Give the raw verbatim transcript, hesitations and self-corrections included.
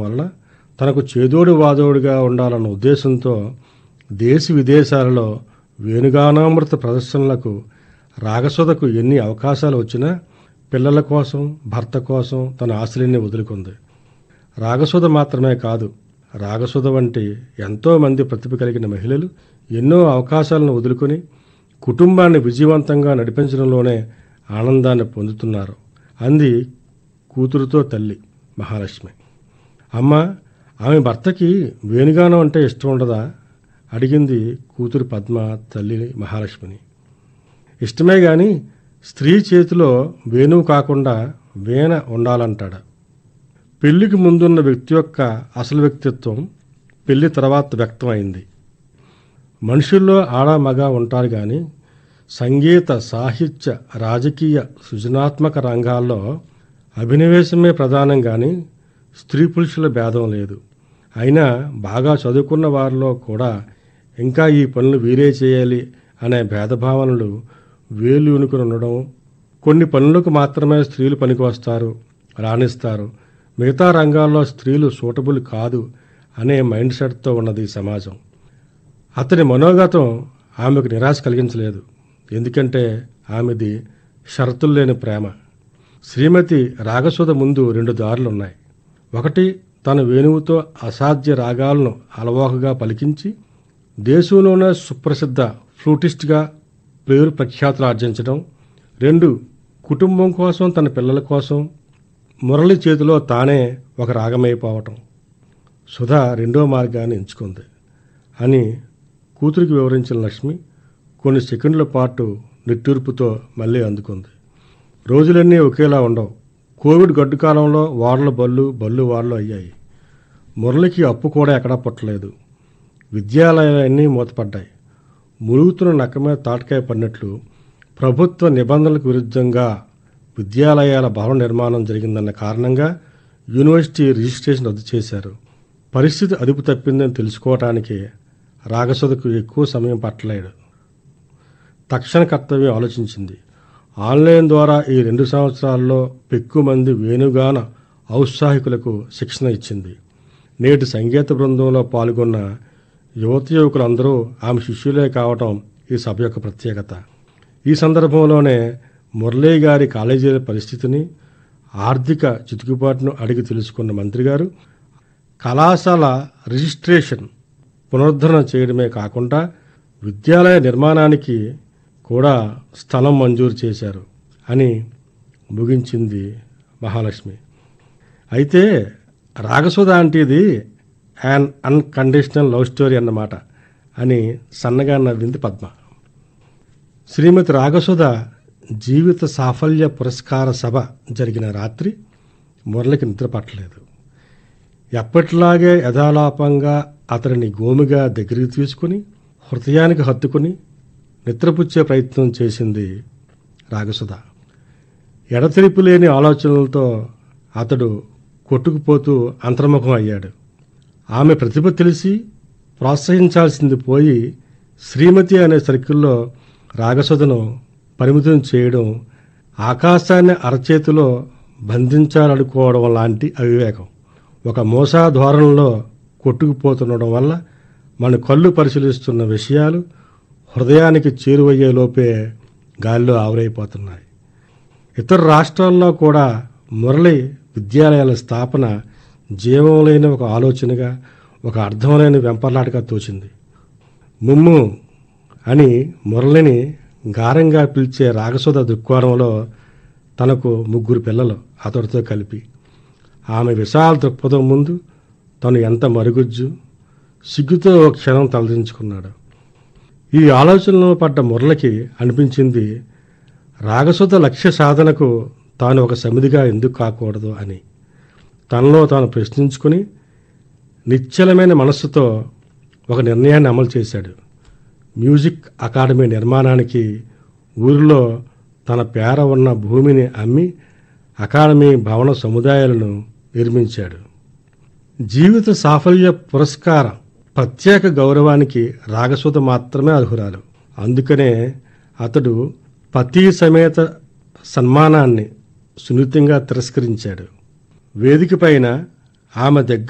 వల్ల తనకు చేదోడు వాదోడుగా ఉండాలన్న ఉద్దేశంతో దేశ విదేశాలలో వేణుగానామృత ప్రదర్శనలకు రాగసుధకు ఎన్ని అవకాశాలు వచ్చినా పిల్లల కోసం భర్త కోసం తన ఆశలన్నీ వదులుకుంది. రాగసుధ మాత్రమే కాదు, రాగసుధ వంటి ఎంతోమంది ప్రతిభ కలిగిన మహిళలు ఎన్నో అవకాశాలను వదులుకొని కుటుంబాన్ని విజయవంతంగా నడిపించడంలోనే ఆనందాన్ని పొందుతున్నారు అంది కూతురుతో తల్లి మహాలక్ష్మి. అమ్మ, ఆమె భర్తకి వేణుగానం అంటే ఇష్టం ఉండదా అడిగింది కూతురు పద్మ తల్లి మహాలక్ష్మిని. ఇష్టమే గాని స్త్రీ చేతిలో వేణువు కాకుండా వీణ ఉండాలంటాడు. పెళ్లికి ముందున్న వ్యక్తి యొక్క అసలు వ్యక్తిత్వం పెళ్లి తర్వాత వ్యక్తమైంది. మనుషుల్లో ఆడ మగ ఉంటారు కానీ సంగీత సాహిత్య రాజకీయ సృజనాత్మక రంగాల్లో అభినవేశమే ప్రధానం కానీ స్త్రీ పురుషుల భేదం లేదు. అయినా బాగా చదువుకున్న వారిలో కూడా ఇంకా ఈ పనులు వీరే చేయాలి అనే భేదభావనలు వేలు ఉనుకుని ఉండడం, కొన్ని పనులకు మాత్రమే స్త్రీలు పనికి వస్తారు రాణిస్తారు, మిగతా రంగాల్లో స్త్రీలు సూటబుల్ కాదు అనే మైండ్ సెట్తో ఉన్నది సమాజం. అతని మనోగతం ఆమెకు నిరాశ కలిగించలేదు. ఎందుకంటే ఆమెది షరతులు లేని ప్రేమ. శ్రీమతి రాగసుధ ముందు రెండు దారులున్నాయి. ఒకటి, తన వేణువుతో అసాధ్య రాగాలను అలవాకుగా పలికించి దేశంలోనే సుప్రసిద్ధ ఫ్లూటిస్ట్గా పేరు ప్రఖ్యాతులు ఆర్జించడం. రెండు, కుటుంబం కోసం తన పిల్లల కోసం మురళి చేతిలో తానే ఒక రాగమైపోవటం. సుధ రెండో మార్గాన్ని ఎంచుకుంది అని కూతురికి వివరించిన లక్ష్మి కొన్ని సెకండ్ల పాటు నిట్టూర్పుతో మళ్ళీ అందుకుంది. రోజులన్నీ ఒకేలా ఉండవు. కోవిడ్ గడ్డు కాలంలో వార్ల బళ్ళు బళ్ళు వార్లు అయ్యాయి. మురళికి అప్పు కూడా ఎక్కడా పుట్టలేదు. విద్యాలయాలన్నీ మూతపడ్డాయి. మురుగుతున్న నక్క మీద తాటకాయ పడినట్లు ప్రభుత్వ నిబంధనలకు విరుద్ధంగా విద్యాలయాల భవన నిర్మాణం జరిగిందన్న కారణంగా యూనివర్సిటీ రిజిస్ట్రేషన్ రద్దు చేశారు. పరిస్థితి అదుపు తప్పిందని తెలుసుకోవటానికి రాగసుధకు ఎక్కువ సమయం పట్టలేదు. తక్షణ కర్తవ్యం ఆలోచించింది. ఆన్లైన్ ద్వారా ఈ రెండు సంవత్సరాల్లో పెక్కు మంది వేణుగాన ఔత్సాహికులకు శిక్షణ ఇచ్చింది. నేటి సంగీత బృందంలో పాల్గొన్న యువత యువకులందరూ ఆమె శిష్యులే కావటం ఈ సభ యొక్క ప్రత్యేకత. ఈ సందర్భంలోనే మురళీ గారి కాలేజీల పరిస్థితిని, ఆర్థిక చితుకుబాటును అడిగి తెలుసుకున్న మంత్రి గారు కళాశాల రిజిస్ట్రేషన్ పునరుద్ధరణ చేయడమే కాకుండా విద్యాలయ నిర్మాణానికి కూడా స్థలం మంజూరు చేశారు అని ముగించింది మహాలక్ష్మి. అయితే Ragasudha అంటేది an unconditional love story అన్నమాట అని సన్నగా నవ్వింది పద్మ. శ్రీమతి రాగసుధ జీవిత సాఫల్య పురస్కార సభ జరిగిన రాత్రి మురళికి నిద్ర పట్టలేదు. ఎప్పటిలాగే యథాలాపంగా అతడిని గోముగా దగ్గరికి తీసుకుని హృదయానికి హత్తుకుని నిద్రపుచ్చే ప్రయత్నం చేసింది రాగసుధ. ఎడతెరిపి లేని ఆలోచనలతో అతడు కొట్టుకుపోతూ అంతర్ముఖం అయ్యాడు. ఆమె ప్రతిభ తెలిసి ప్రోత్సహించాల్సింది పోయి శ్రీమతి అనే సర్కిల్లో రాగసుధను పరిమితం చేయడం ఆకాశాన్ని అరచేతిలో బంధించాలనుకోవడం లాంటి అవివేకం. ఒక మోసా ధోరణిలో కొట్టుకుపోతుండడం వల్ల మన కళ్ళు పరిశీలిస్తున్న విషయాలు హృదయానికి చేరువయ్యే లోపే గాలిలో ఆవిరైపోతున్నాయి. ఇతర రాష్ట్రాల్లో కూడా మురళి విద్యాలయాల స్థాపన జీవం లేని ఒక ఆలోచనగా, ఒక అర్థం లేని వెంపర్లాటగా తోచింది. ముమ్ము అని మురళిని గారంగా పిలిచే రాగసుధ దృక్కోణంలో తనకు ముగ్గురు పిల్లలు అతడితో కలిపి ఆమె విశాల దృక్పథం ముందు తను ఎంత మరుగుజ్జు, సిగ్గుతో ఒక క్షణం తలదించుకున్నాడు. ఈ ఆలోచనలో పడ్డ మురళికి అనిపించింది రాగసుధ లక్ష్య సాధనకు తాను ఒక సమిధిగా ఎందుకు కాకూడదు అని. తనలో తాను ప్రశ్నించుకుని నిశ్చలమైన మనస్సుతో ఒక నిర్ణయాన్ని అమలు చేశాడు. మ్యూజిక్ అకాడమీ నిర్మాణానికి ఊరిలో తన పేర ఉన్న భూమిని అమ్మి అకాడమీ భవన సముదాయాలను నిర్మించాడు. జీవిత సాఫల్య పురస్కార ప్రత్యేక గౌరవానికి రాగసుధ మాత్రమే అర్హురాలు. అందుకనే అతడు పతి సమేత సన్మానాన్ని సున్నితంగా తిరస్కరించాడు. వేదిక పైన ఆమె దగ్గర